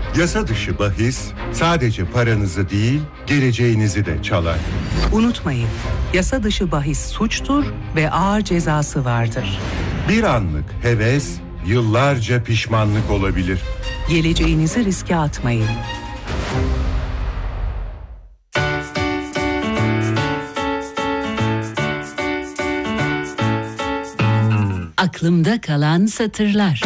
Yasa dışı bahis sadece paranızı değil, geleceğinizi de çalar. Unutmayın, yasa dışı bahis suçtur ve ağır cezası vardır. Bir anlık heves, yıllarca pişmanlık olabilir. Geleceğinizi riske atmayın. Aklımda kalan satırlar.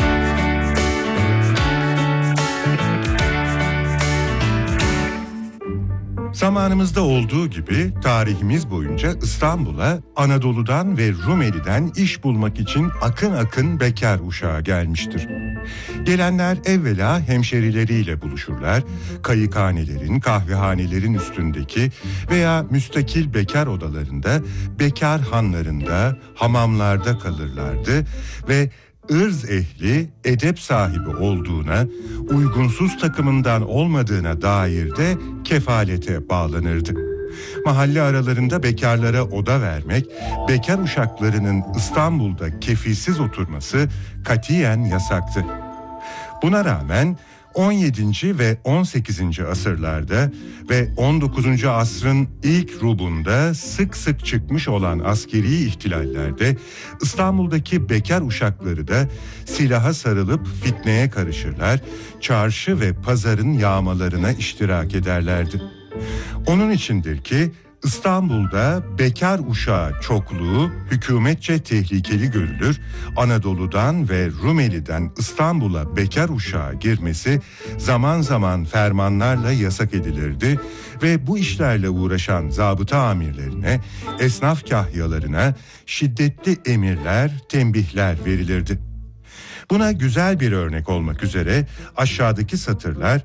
Zamanımızda olduğu gibi tarihimiz boyunca İstanbul'a Anadolu'dan ve Rumeli'den iş bulmak için akın akın bekar uşağı gelmiştir. Gelenler evvela hemşerileriyle buluşurlar, kayıkhanelerin, kahvehanelerin üstündeki veya müstakil bekar odalarında, bekar hanlarında, hamamlarda kalırlardı ve ırz ehli, edep sahibi olduğuna, uygunsuz takımından olmadığına dair de kefalete bağlanırdı. Mahalle aralarında bekarlara oda vermek, bekar uşaklarının İstanbul'da kefilsiz oturması katiyen yasaktı. Buna rağmen 17. ve 18. asırlarda ve 19. asrın ilk rubunda sık sık çıkmış olan askeri ihtilallerde İstanbul'daki bekar uşakları da silaha sarılıp fitneye karışırlar, çarşı ve pazarın yağmalarına iştirak ederlerdi. Onun içindir ki İstanbul'da bekar uşağı çokluğu hükümetçe tehlikeli görülür, Anadolu'dan ve Rumeli'den İstanbul'a bekar uşağı girmesi zaman zaman fermanlarla yasak edilirdi ve bu işlerle uğraşan zabıta amirlerine, esnaf kahyalarına şiddetli emirler, tembihler verilirdi. Buna güzel bir örnek olmak üzere aşağıdaki satırlar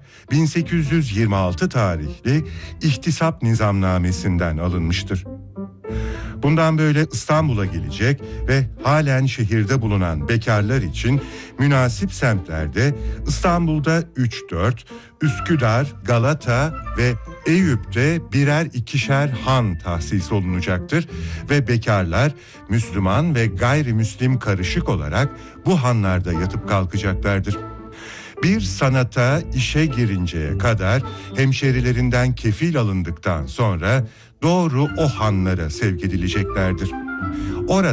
1826 tarihli İhtisap Nizamnamesi'nden alınmıştır. Bundan böyle İstanbul'a gelecek ve halen şehirde bulunan bekarlar için münasip semtlerde İstanbul'da 3-4, Üsküdar, Galata ve Eyüp'te birer ikişer han tahsis olunacaktır ve bekarlar Müslüman ve gayrimüslim karışık olarak bu hanlarda yatıp kalkacaklardır. Bir sanata, işe girinceye kadar hemşerilerinden kefil alındıktan sonra doğru o hanlara sevk edileceklerdir.